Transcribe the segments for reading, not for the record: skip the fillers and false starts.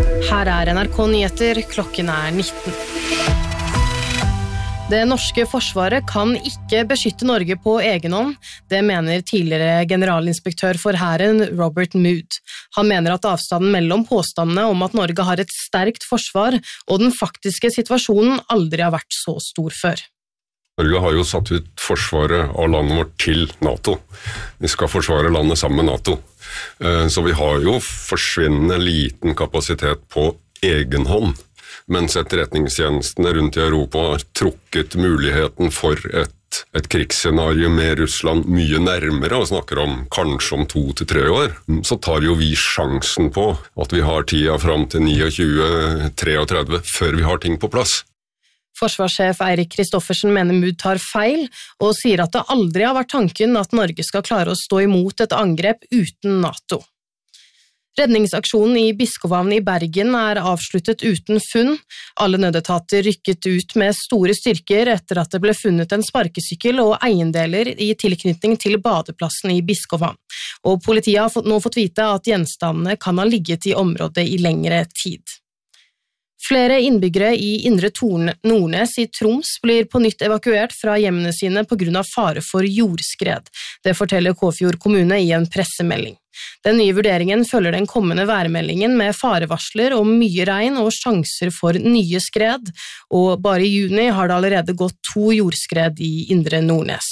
Her NRK Nyheter, klokken 19. Det norske forsvaret kan ikke beskytte Norge på egen hånd, det mener tidligere generalinspektør for hæren Robert Mood. Han mener at avstanden mellom påstandene om at Norge har et sterkt forsvar og den faktiske situasjonen aldri har vært så stor før. Norge har jo satt ut forsvaret av landet vårt til NATO. Vi skal forsvare landet sammen med NATO. Så vi har jo forsvinnende liten kapasitet på egen hånd. Mens etterretningstjenestene rundt i Europa har trukket muligheten for et krigsscenario med Russland mye nærmere og snakker om kanskje om 2 til 3 år, så tar jo vi sjansen på at vi har tida fram til 29-33 før vi har ting på plass. Forsvarssjef Eirik Kristoffersen mener Mood tar feil, og sier at det aldri har vært tanken at Norge skal klare å stå imot et angrep uten NATO. Redningsaksjonen i Biskophavn i Bergen avsluttet uten funn. Alle nødetater rykket ut med store styrker etter at det ble funnet en sparkesykkel og eiendeler i tilknytning til badeplassen i Biskophavn. Og politiet har nå fått vite at gjenstandene kan ha ligget i området i lengre tid. Flere innbyggere i Indre Nordnes i Troms blir på nytt evakuert fra hjemmene sine på grunn av fare for jordskred. Det forteller Kåfjord kommune i en pressemelding. Den nye vurderingen følger den kommende værmeldingen med farevarsler om mye regn og sjanser for nye skred, og bare i juni har det allerede gått 2 jordskred i Indre Nordnes.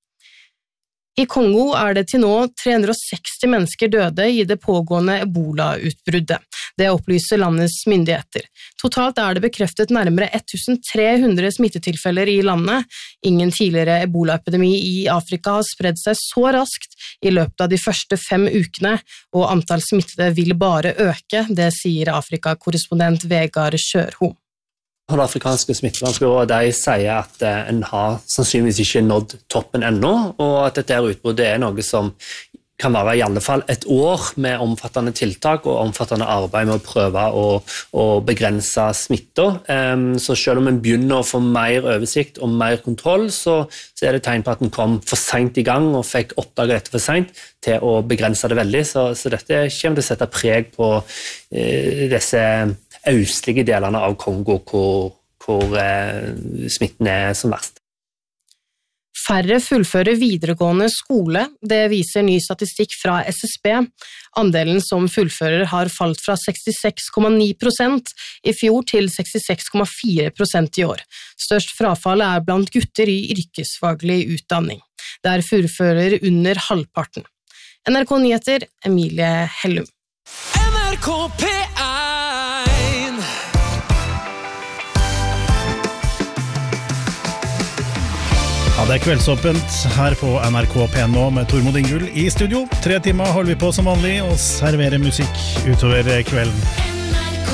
I Kongo det til nå 360 mennesker døde i det pågående Ebola-utbruddet. Det opplyser landets myndigheter. Totalt det bekreftet nærmere 1300 smittetilfeller i landet. Ingen tidligere Ebola-epidemi i Afrika har spredd seg så raskt i løpet av de første 5 ukene, og antall smittede vil bare øke, det sier Afrika-korrespondent Vegard Sjørholm. Det afrikanske smittevernbyrået sier at en har sannsynligvis ikke nådd toppen ennå, og at dette utbruddet noe som kan være i alle fall et år med omfattende tiltak og omfattende arbeid med å prøve å begrense smitta. Så selv om en begynner å få mer oversikt og mer kontroll, så det tegn på at en kom for sent i gang og fikk oppdaget dette for sent til å begrense det veldig. Så dette kommer til å sette preg på disse østlige delene av Kongo hvor smitten som verst. Færre fullfører videregående skole, det viser ny statistikk fra SSB. Andelen som fullfører har falt fra 66,9% i fjor til 66,4% i år. Størst frafall blant gutter i yrkesfaglig utdanning. Der fullfører under halvparten. NRK Nyheter, Emilie Hellum. NRK P1 Ja, det kveldsåpent her på NRK P1 nå med Tormod Ingull i studio. 3 timer holder vi på som vanlig og serverer musikk utover kvelden.